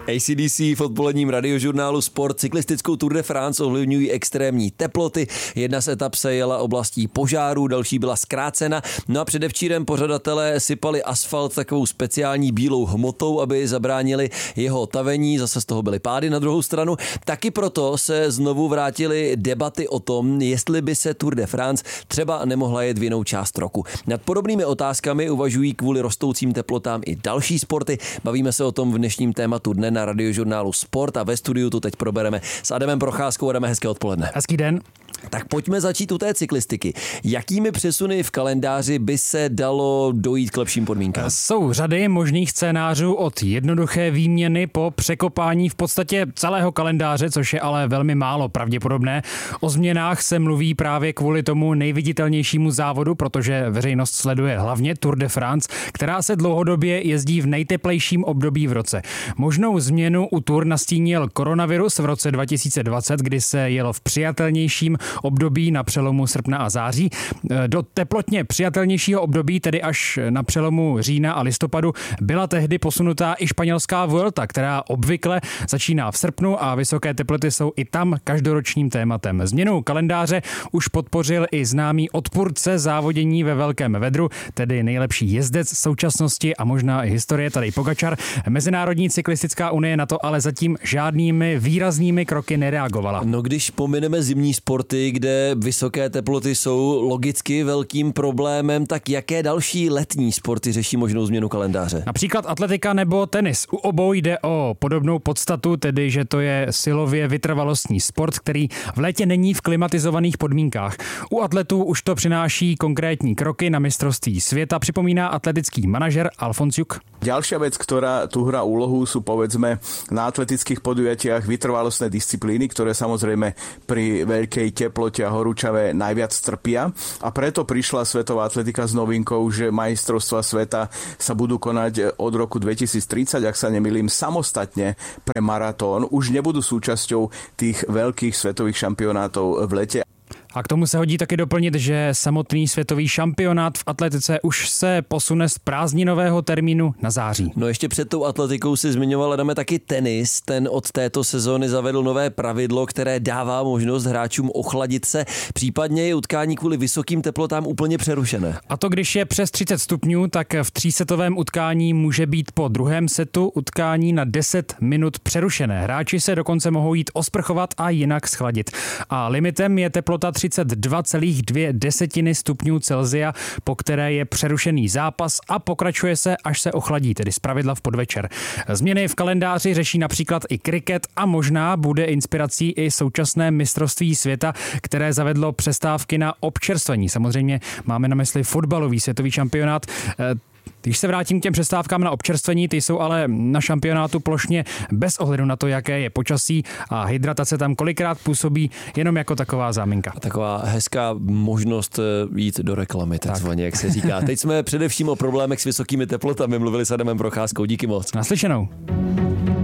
AC/DC v odpoledním radiožurnálu Sport cyklistickou Tour de France ovlivňují extrémní teploty. Jedna z etap se jela oblastí požáru, další byla zkrácena. No a předevčírem pořadatelé sypali asfalt takovou speciální bílou hmotou, aby zabránili jeho tavení. Zase z toho byly pády na druhou stranu. Taky proto se znovu vrátily debaty o tom, jestli by se Tour de France třeba nemohla jet v jinou část roku. Nad podobnými otázkami uvažují kvůli rostoucím teplotám i další sporty. Bavíme se o tom v dnešním tématu dne na radiožurnálu Sport a ve studiu to teď probereme s Adamem Procházkou. Adame, hezké odpoledne. Hezký den. Tak pojďme začít u té cyklistiky. Jakými přesuny v kalendáři by se dalo dojít k lepším podmínkám? Jsou řady možných scénářů od jednoduché výměny po překopání v podstatě celého kalendáře, což je ale velmi málo pravděpodobné. O změnách se mluví právě kvůli tomu nejviditelnějšímu závodu, protože veřejnost sleduje hlavně Tour de France, která se dlouhodobě jezdí v nejteplejším období v roce. Možnou změnu u Tour nastínil koronavirus v roce 2020, kdy se jelo v přijatelnějším období na přelomu srpna a září. Do teplotně přijatelnějšího období, tedy až na přelomu října a listopadu, byla tehdy posunutá i španělská Vuelta, která obvykle začíná v srpnu a vysoké teploty jsou i tam každoročním tématem. Změnu kalendáře už podpořil i známý odpůrce závodění ve velkém vedru, tedy nejlepší jezdec současnosti a možná i historie, Tadej Pogačar. Mezinárodní cyklistická unie na to ale zatím žádnými výraznými kroky nereagovala. No, když pomineme zimní sporty, kde vysoké teploty jsou logicky velkým problémem, tak jaké další letní sporty řeší možnou změnu kalendáře? Například atletika nebo tenis. U obou jde o podobnou podstatu, tedy že to je silově vytrvalostní sport, který v létě není v klimatizovaných podmínkách. U atletů už to přináší konkrétní kroky na mistrovství světa, připomíná atletický manažer Alfons Juk. Ďalšia vec, ktorá tu hrá úlohu, sú povedzme na atletických podujatiach vytrvalostné disciplíny, ktoré samozrejme pri veľkej teplote a horúčave najviac trpia. A preto prišla svetová atletika s novinkou, že majstrovstvá sveta sa budú konať od roku 2030, ak sa nemýlim, samostatne pre maratón. Už nebudú súčasťou tých veľkých svetových šampionátov v lete. A k tomu se hodí taky doplnit, že samotný světový šampionát v atletice už se posune z prázdninového termínu na září. No ještě před tou atletikou si zmiňoval, Adame, taky tenis. Ten od této sezóny zavedl nové pravidlo, které dává možnost hráčům ochladit se. Případně je utkání kvůli vysokým teplotám úplně přerušené. A to, když je přes 30 stupňů, tak v třísetovém utkání může být po druhém setu utkání na 10 minut přerušené. Hráči se dokonce mohou jít osprchovat a jinak schladit. A limitem je teplota 32,2 stupňů Celsia, po které je přerušený zápas a pokračuje se, až se ochladí, tedy zpravidla v podvečer. Změny v kalendáři řeší například i kriket a možná bude inspirací i současné mistrovství světa, které zavedlo přestávky na občerstvení. Samozřejmě máme na mysli fotbalový světový šampionát. Když se vrátím k těm přestávkám na občerstvení, ty jsou ale na šampionátu plošně bez ohledu na to, jaké je počasí a hydratace tam kolikrát působí jenom jako taková záminka. Taková hezká možnost jít do reklamy, takzvaně, jak se říká. Teď jsme především o problémech s vysokými teplotami mluvili s Adamem Procházkou. Díky moc. Naslyšenou.